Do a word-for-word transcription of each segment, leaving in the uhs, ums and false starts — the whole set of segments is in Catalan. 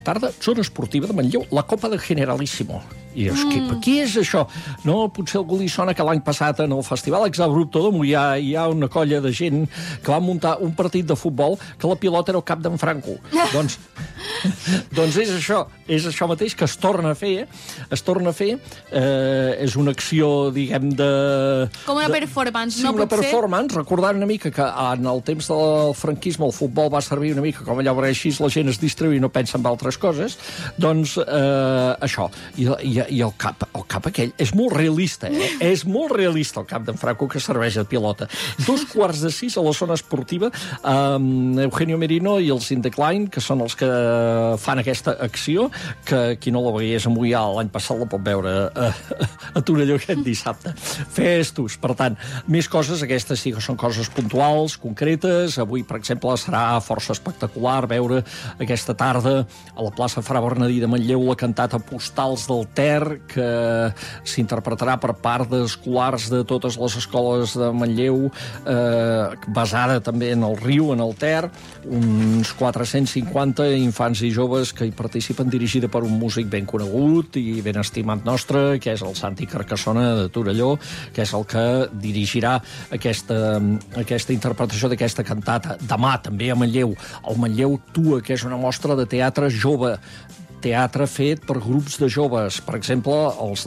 Tarda, zona esportiva de Manlleu, la Copa de Generalíssimo. I dius, mm. què, què és això? No, potser algú li sona que l'any passat en el Festival Exabrupto de Moià hi ha una colla de gent que va muntar un partit de futbol que la pilota era el cap d'en Franco. doncs, doncs és això, és això mateix que es torna a fer, es torna a fer, eh, és una acció, diguem, de... Com una de, performance, sí, no una pot ser? performance, recordant una mica que en el temps del franquisme el futbol va servir una mica com allò, perquè així la gent es distreu i no pensa en altres coses, doncs eh, això, i, i i el cap, el cap aquell és molt realista, eh? És molt realista el cap d'en Franco que serveix de pilota. Dos quarts de sis a la zona esportiva, um, Eugenio Merino i els Indecline, que són els que fan aquesta acció, que qui no la veiés a Moià l'any passat la pot veure a, a Torelló aquest dissabte. Festos, per tant, més coses, aquestes sí que són coses puntuals, concretes. Avui, per exemple, serà força espectacular veure aquesta tarda a la plaça Fra Bernadí de Manlleu la cantata Postals del Ter, que s'interpretarà per part d'escolars de totes les escoles de Manlleu, eh, basada també en el riu, en el Ter, uns quatre-cents cinquanta infants i joves que hi participen, dirigida per un músic ben conegut i ben estimat nostre, que és el Santi Carcassona de Torelló, que és el que dirigirà aquesta, aquesta interpretació d'aquesta cantata. Demà, també a Manlleu, el Manlleu Tua, que és una mostra de teatre jove, teatre fet per grups de joves, per exemple, els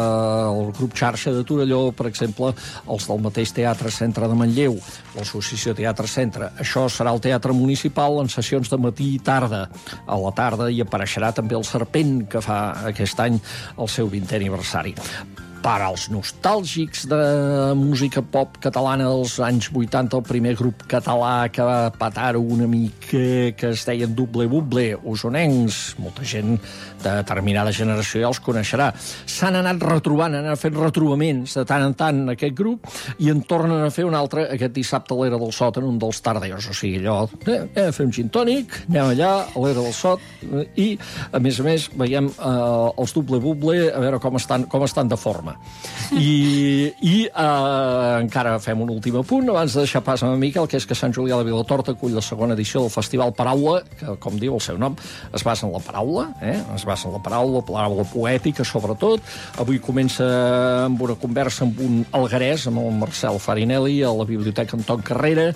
del grup Xarxa de Torelló, per exemple, els del mateix Teatre Centre de Manlleu, l'associació Teatre Centre. Això serà el Teatre Municipal en sessions de matí i tarda. A la tarda hi apareixerà també el Serpent, que fa aquest any el seu vintè aniversari. Per als nostàlgics de música pop catalana dels anys vuitanta, el primer grup català que va patar-ho una mica, que es deien Doble Buble, usonencs, molta gent de determinada generació ja els coneixerà. S'han anat retrobant, han anat fent retrobaments de tant en tant aquest grup, i en tornen a fer un altre aquest dissabte a l'Era del Sot, en un dels tardeos. O sigui, allò, eh, eh, fem gin tònic, anem allà, a l'Era del Sot, eh, i, a més a més, veiem eh, els Doble Buble, a veure com estan, com estan de forma. I, i uh, encara fem un últim apunt abans de deixar pas a en Miquel, que és que Sant Julià de Vilatorta acull la segona edició del Festival Paraula, que, com diu el seu nom, es basa en la paraula, eh? es basa en la paraula, paraula poètica, sobretot. Avui comença amb una conversa amb un alguerès, amb el Marcel Farinelli, a la Biblioteca Anton Carrera,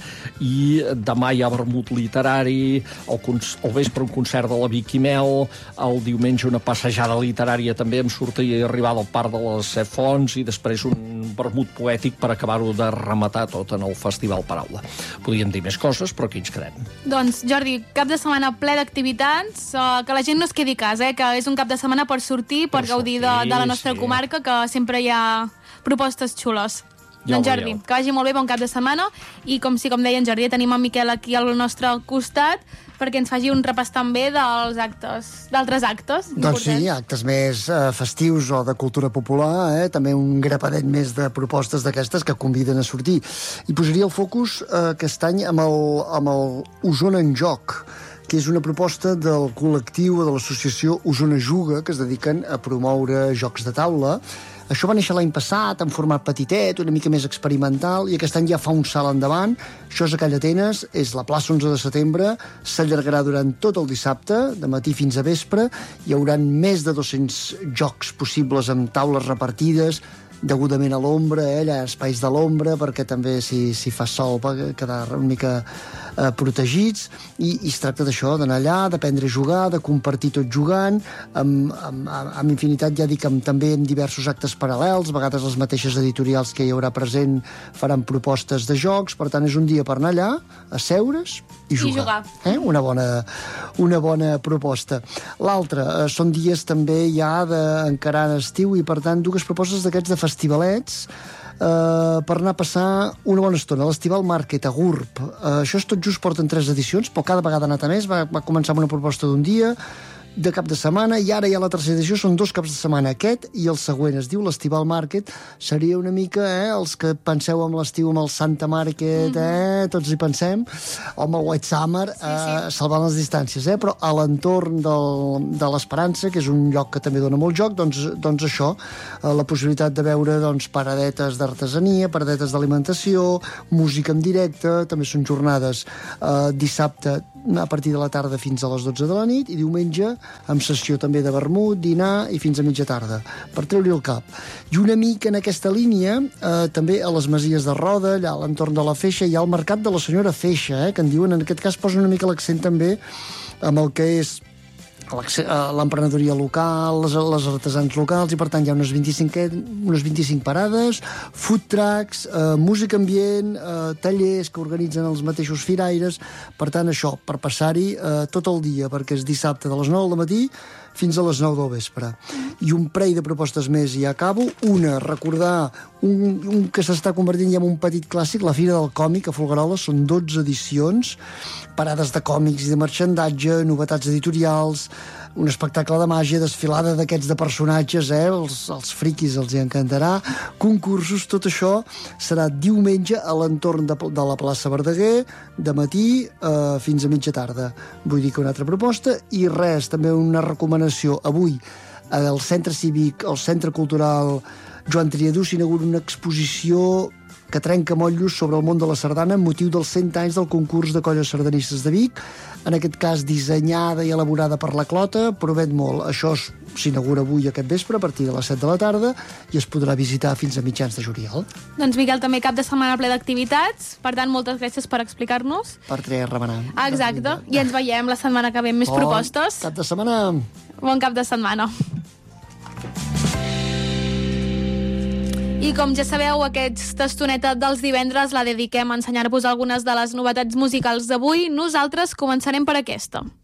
i demà hi ha vermut literari, el, el vespre un concert de la Vicky Mel, el diumenge una passejada literària també amb sortida i arribada al Parc de les Set Fonts, i després un vermut poètic per acabar-ho de rematar tot en el Festival Paraula. Podríem dir més coses, però aquí ens quedem. Doncs, Jordi, cap de setmana ple d'activitats, uh, que la gent no es quedi a casa, eh? Que és un cap de setmana per sortir, per, per gaudir sortir, de, de la nostra sí. comarca, que sempre hi ha propostes xules. Ja doncs, Jordi, que vagi molt bé, bon cap de setmana, i com sí, com deia en Jordi, tenim en Miquel aquí al nostre costat perquè ens faci un repàs també dels actes, d'altres actes. Doncs sí, actes més eh, festius o de cultura popular, eh? També un grapadet més de propostes d'aquestes que conviden a sortir. I posaria el focus eh, aquest any amb el, amb el Osona en Joc, que és una proposta del col·lectiu o de l'associació Osona Juga, que es dediquen a promoure jocs de taula. Això va néixer l'any passat, en format petitet, una mica més experimental, i aquest any ja fa un salt endavant. Això és a Call d'Atenes, és la plaça onze de setembre, s'allargarà durant tot el dissabte, de matí fins a vespre. Hi haurà més de dos-cents jocs possibles amb taules repartides, degudament a l'ombra, eh? Allà espais de l'ombra, perquè també si, si fa sol va quedar una mica eh, protegits, i, i es tracta d'això, d'anar allà, d'aprendre a jugar, de compartir tot jugant, amb, amb, amb infinitat, ja dic, amb, també amb diversos actes paral·lels, a vegades les mateixes editorials que hi haurà present faran propostes de jocs, per tant és un dia per anar allà, asseure's i jugar. I jugar. Eh? Una, bona, una bona proposta. L'altra, eh, són dies també ja d'encarar estiu, i per tant dues propostes d'aquests de festivalets Uh, per anar a passar una bona estona. L'Estival Market a Gurb. Uh, això és tot just, porten tres edicions, però cada vegada ha anat a més. Va, va començar amb una proposta d'un dia, de cap de setmana, i ara ja la tercera edició són dos caps de setmana, aquest i el següent. Es diu l'Estival Market. Seria una mica, eh, els que penseu amb l'estiu, amb el Santa Market, eh, tots hi pensem, o amb el White Summer, eh, sí, sí. salvant les distàncies, eh, però a l'entorn del, de l'Esperança, que és un lloc que també dona molt joc, doncs, doncs això, eh, la possibilitat de veure doncs, paradetes d'artesania, paradetes d'alimentació, música en directe, també són jornades eh, dissabte a partir de la tarda fins a les dotze de la nit, i diumenge amb sessió també de vermut, dinar i fins a mitja tarda, per treure-hi el cap. I una mica en aquesta línia, eh, també a les Masies de Roda, allà a l'entorn de la Feixa, hi ha el mercat de la senyora Feixa, eh, que en diuen, en aquest cas posa una mica l'accent també amb el que és l'emprenedoria local, les, les artesans locals, i per tant hi ha unes vint-i-cinc, unes vint-i-cinc parades, food trucks, eh, música ambient, eh, tallers que organitzen els mateixos firaires. Per tant, això, per passar-hi eh, tot el dia, perquè és dissabte de les nou del matí fins a les nou del vespre. I un parell de propostes més i ja acabo. Una, recordar un, un que s'està convertint ja en un petit clàssic, la Fira del Còmic a Folgueroles. Són dotze edicions, parades de còmics i de marxandatge, novetats editorials, un espectacle de màgia, desfilada d'aquests de personatges, eh? els, els friquis els hi encantarà, concursos, tot això serà diumenge a l'entorn de, de la plaça Verdaguer, de matí eh, fins a mitja tarda. Vull dir que una altra proposta, i res, també una recomanació. Avui, al Centre Cívic, al Centre Cultural Joan Triadú, s'inaugura una exposició que trenca motllos sobre el món de la sardana amb motiu dels cent anys del concurs de colles sardanistes de Vic, en aquest cas dissenyada i elaborada per la Clota, promet molt. Això s'inaugura avui aquest vespre a partir de les set de la tarda i es podrà visitar fins a mitjans de juliol. Doncs Miquel, també cap de setmana ple d'activitats, per tant, moltes gràcies per explicar-nos. Per treure remenant. Ah, exacte, i ens veiem la setmana que ve amb més bon propostes. Cap de setmana. Bon cap de setmana. I com ja sabeu, aquesta estoneta dels divendres la dediquem a ensenyar-vos algunes de les novetats musicals d'avui. Nosaltres començarem per aquesta.